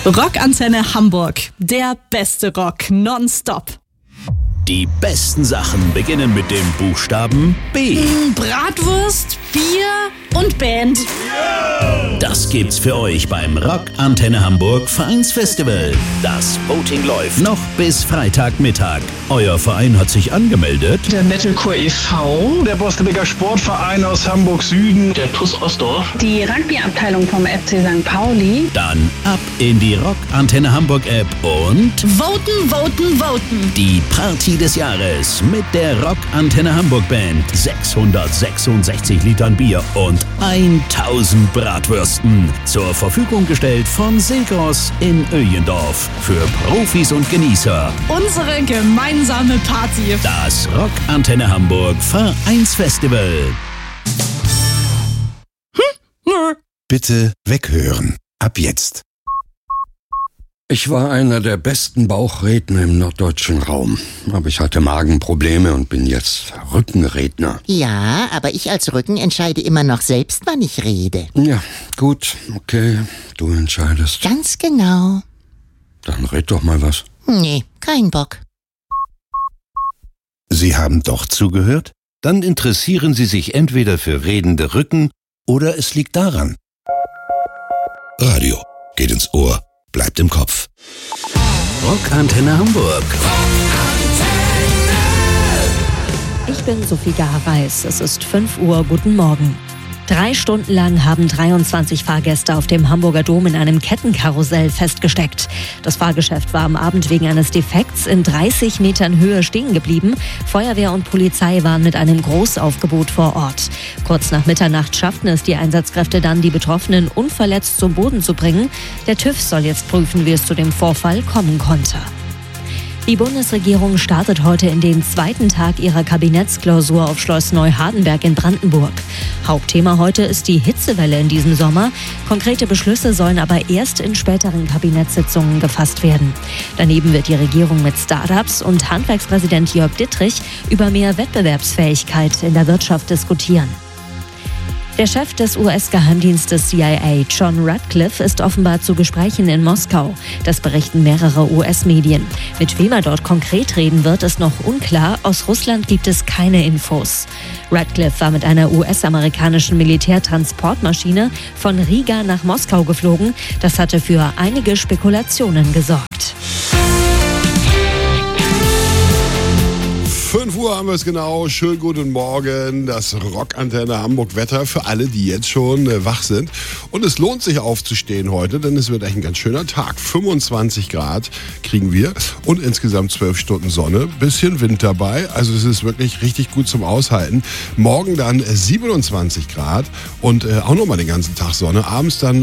Rockantenne Hamburg. Der beste Rock nonstop. Die besten Sachen beginnen mit dem Buchstaben B. Bratwurst, Bier und Band. Das gibt's für euch beim Rockantenne Hamburg Vereinsfestival. Das Voting läuft noch bis Freitagmittag. Euer Verein hat sich angemeldet. Der Metalcore e.V., der Bostebeker Sportverein aus Hamburg Süden, der TuS Ostdorf, die Rugbyabteilung vom FC St. Pauli. Dann ab in die Rockantenne Hamburg App und Voten, voten, voten. die Party des Jahres mit der Rockantenne Hamburg Band, 666 Litern Bier und 1000 Bratwürsten. Zur Verfügung gestellt von Silgros in Öjendorf. Für Profis und Genießer. Unsere gemeinsame Party. Das Rockantenne Hamburg Vereinsfestival. Bitte weghören. Ab jetzt. Ich war einer der besten Bauchredner im norddeutschen Raum. Aber ich hatte Magenprobleme und bin jetzt Rückenredner. Ja, aber ich als Rücken entscheide immer noch selbst, wann ich rede. Ja, gut, okay, du entscheidest. Ganz genau. Dann red doch mal was. Nee, kein Bock. Sie haben doch zugehört? Dann interessieren Sie sich entweder für redende Rücken oder es liegt daran. Radio geht ins Ohr, bleibt im Kopf. Rockantenne Hamburg. Ich bin Sophie Gahareis. Es ist 5 Uhr. Guten Morgen. 3 Stunden lang haben 23 Fahrgäste auf dem Hamburger Dom in einem Kettenkarussell festgesteckt. Das Fahrgeschäft war am Abend wegen eines Defekts in 30 Metern Höhe stehen geblieben. Feuerwehr und Polizei waren mit einem Großaufgebot vor Ort. Kurz nach Mitternacht schafften es die Einsatzkräfte dann, die Betroffenen unverletzt zum Boden zu bringen. Der TÜV soll jetzt prüfen, wie es zu dem Vorfall kommen konnte. Die Bundesregierung startet heute in den 2. Tag ihrer Kabinettsklausur auf Schloss Neuhardenberg in Brandenburg. Hauptthema heute ist die Hitzewelle in diesem Sommer. Konkrete Beschlüsse sollen aber erst in späteren Kabinettssitzungen gefasst werden. Daneben wird die Regierung mit Start-ups und Handwerkspräsident Jörg Dittrich über mehr Wettbewerbsfähigkeit in der Wirtschaft diskutieren. Der Chef des US-Geheimdienstes CIA, John Ratcliffe, ist offenbar zu Gesprächen in Moskau. Das berichten mehrere US-Medien. Mit wem er dort konkret reden wird, ist noch unklar. Aus Russland gibt es keine Infos. Ratcliffe war mit einer US-amerikanischen Militärtransportmaschine von Riga nach Moskau geflogen. Das hatte für einige Spekulationen gesorgt. 5 Uhr haben wir es genau. Schönen guten Morgen. Das Rockantenne Hamburg Wetter für alle, die jetzt schon wach sind. Und es lohnt sich aufzustehen heute, denn es wird echt ein ganz schöner Tag. 25 Grad kriegen wir und insgesamt 12 Stunden Sonne. Bisschen Wind dabei. Also es ist wirklich richtig gut zum Aushalten. Morgen dann 27 Grad und auch nochmal den ganzen Tag Sonne. Abends dann